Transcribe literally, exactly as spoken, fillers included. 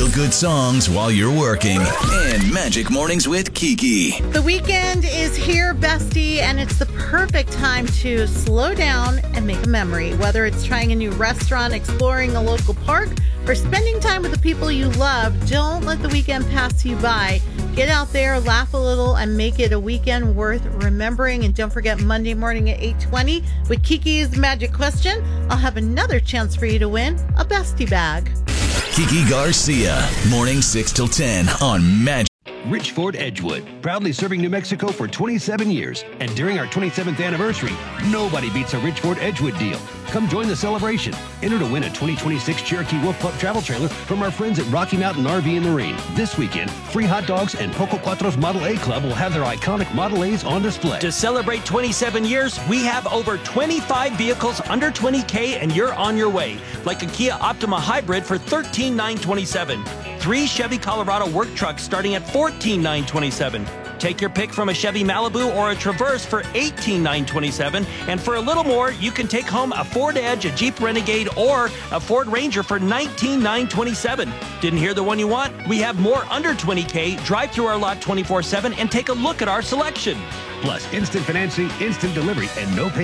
feel-good songs while you're working. And Magic Mornings with Kiki. The weekend is here, bestie, and it's the perfect time to slow down and make a memory. Whether it's trying a new restaurant, exploring a local park, or spending time with the people you love, don't let the weekend pass you by. Get out there, laugh a little, and make it a weekend worth remembering. And don't forget, Monday morning at eight twenty with Kiki's Magic Question, I'll have another chance for you to win a bestie bag. Kiki Garcia, morning six till ten on Magic. Richford Edgewood, proudly serving New Mexico for twenty-seven years. And during our twenty-seventh anniversary, nobody beats a Richford Edgewood deal. Come join the celebration. Enter to win a twenty twenty-six Cherokee Wolf Pup travel trailer from our friends at Rocky Mountain R V and Marine. This weekend, free hot dogs and Poco Cuatro's Model A Club will have their iconic Model A's on display. To celebrate twenty-seven years, we have over twenty-five vehicles under twenty K, and you're on your way. Like a Kia Optima Hybrid for thirteen thousand nine hundred twenty-seven dollars. Three Chevy Colorado work trucks starting at fourteen thousand nine hundred twenty-seven dollars. Take your pick from a Chevy Malibu or a Traverse for eighteen thousand nine hundred twenty-seven dollars. And for a little more, you can take home a Ford Edge, a Jeep Renegade, or a Ford Ranger for nineteen thousand nine hundred twenty-seven dollars. Didn't hear the one you want? We have more under twenty K. Drive through our lot twenty-four seven and take a look at our selection. Plus, instant financing, instant delivery, and no pay.